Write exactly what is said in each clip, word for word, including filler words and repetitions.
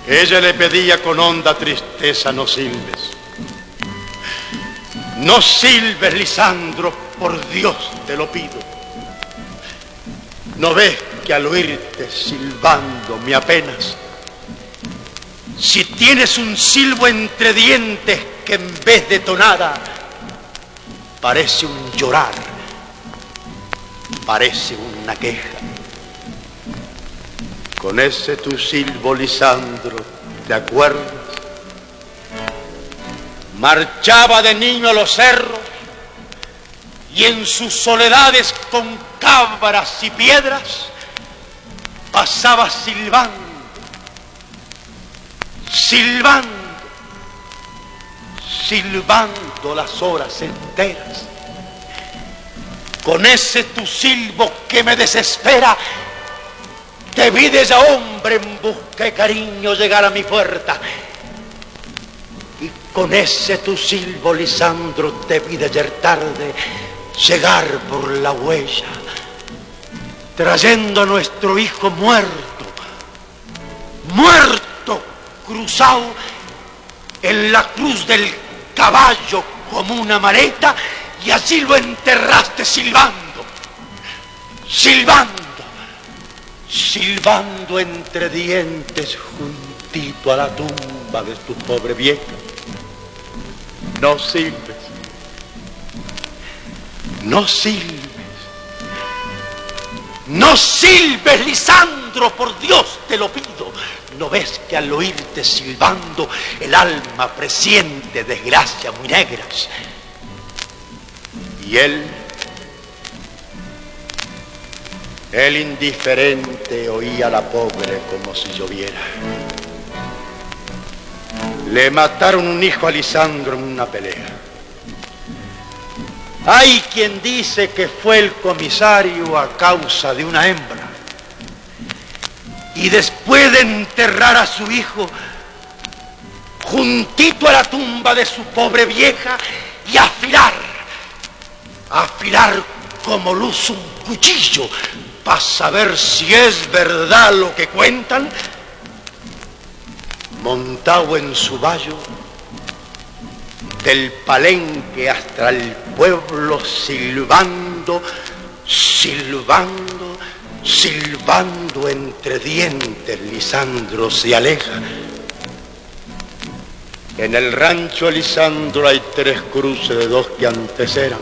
Ella le pedía con honda tristeza: no silbes. No silbes, Lisandro, por Dios te lo pido. ¿No ves que al oírte silbando me apenas? Si tienes un silbo entre dientes que en vez de tonada parece un llorar, parece una queja. Con ese tu silbo, Lisandro, ¿te acuerdas? Marchaba de niño a los cerros y en sus soledades con cabras y piedras pasaba silbando, silbando, silbando las horas enteras. Con ese tu silbo que me desespera, te vi de ya hombre en busca de cariño llegar a mi puerta. Y con ese tu silbo, Lisandro, te vi de ayer tarde llegar por la huella, trayendo a nuestro hijo muerto, muerto, cruzado en la cruz del caballo como una maleta, y así lo enterraste silbando, silbando, silbando entre dientes juntito a la tumba de tu pobre vieja. No silbes, no silbes, no silbes, Lisandro, por Dios te lo pido. ¿No ves que al oírte silbando el alma presiente desgracias muy negras? Y él, él indiferente oía a la pobre como si lloviera. Le mataron un hijo a Lisandro en una pelea. Hay quien dice que fue el comisario a causa de una hembra. Y después de enterrar a su hijo juntito a la tumba de su pobre vieja y afilar, afilar como luz un cuchillo para saber si es verdad lo que cuentan, montado en su vallo, del palenque hasta el pueblo silbando, silbando, silbando entre dientes, Lisandro se aleja. En el rancho Lisandro hay tres cruces de dos que antes eran.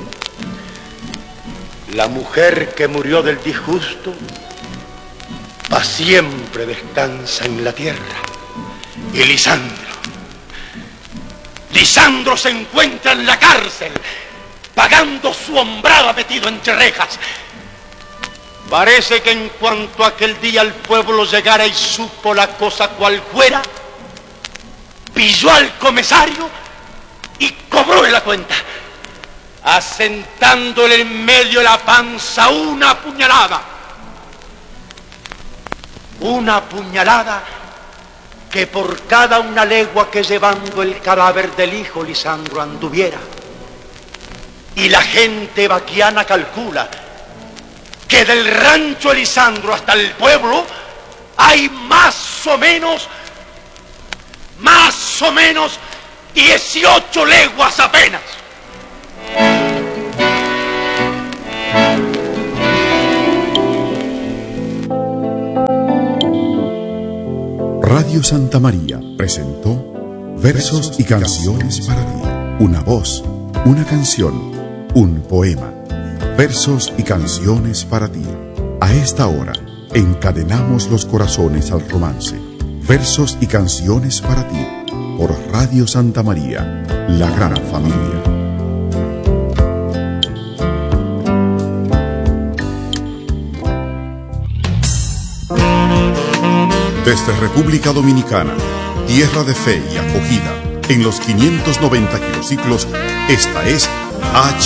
La mujer que murió del disgusto pa' siempre descansa en la tierra. Y Lisandro, Lisandro se encuentra en la cárcel, pagando su hombrada metido entre rejas. Parece que en cuanto aquel día el pueblo llegara y supo la cosa cual fuera, pilló al comisario y cobró la cuenta, asentándole en medio de la panza una puñalada. Una puñalada que por cada una legua que llevando el cadáver del hijo Lisandro anduviera. Y la gente vaquiana calcula que del rancho Lisandro hasta el pueblo hay más o menos, más o menos dieciocho leguas apenas. Radio Santa María presentó Versos y Canciones para ti. Una voz, una canción, un poema. Versos y canciones para ti. A esta hora, encadenamos los corazones al romance. Versos y canciones para ti. Por Radio Santa María, la gran familia. Desde República Dominicana, tierra de fe y acogida, en los quinientos noventa kilociclos, esta es H